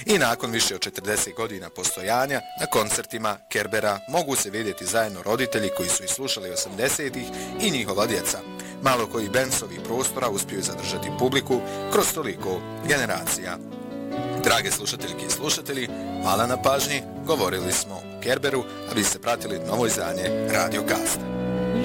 I nakon više od 40 godina postojanja, na koncertima Kerbera mogu se vidjeti zajedno roditelji koji su ih slušali 80-ih i njihova djeca. Malo koji bend s ovih prostora uspiju zadržati publiku kroz toliko generacija. Drage slušateljke i slušatelji, hvala na pažnji, govorili smo o Kerberu, a vi ste pratili novo izdanje Radio Cast.